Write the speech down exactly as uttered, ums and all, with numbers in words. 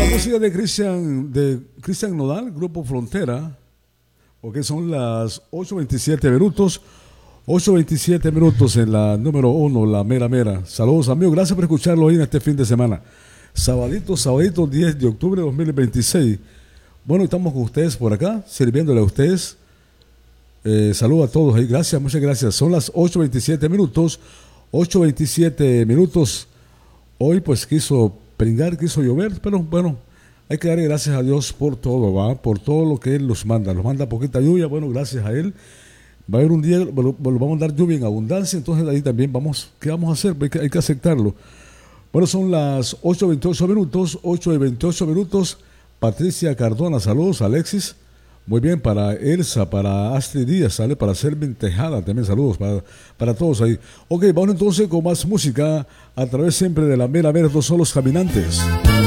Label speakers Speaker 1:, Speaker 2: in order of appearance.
Speaker 1: Música de Cristian de Cristian Nodal, Grupo Frontera, porque son las ocho veintisiete minutos, ocho veintisiete minutos en la número uno, la mera mera. Saludos amigos, gracias por escucharlo hoy en este fin de semana. Sabadito, sabadito diez de octubre de dos mil veintiséis. Bueno, estamos con ustedes por acá, sirviéndole a ustedes. Eh, saludos a todos ahí, gracias, muchas gracias. Son las ocho veintisiete minutos, ocho veintisiete minutos. Hoy pues quiso pringar, quiso llover, pero bueno, hay que darle gracias a Dios por todo, ¿va? Por todo lo que Él nos manda. Nos manda poquita lluvia, bueno, gracias a Él. Va a haber un día, bueno, vamos a dar lluvia en abundancia, entonces ahí también vamos, ¿qué vamos a hacer? Hay que, hay que aceptarlo. Bueno, son las ocho veintiocho minutos, ocho veintiocho minutos. Patricia Cardona, saludos. Alexis, muy bien, para Elsa, para Astrid Díaz, sale para Selvin Tejada, también saludos para, para todos ahí. Ok, vamos entonces con más música a través siempre de la mera mera, estos son los caminantes.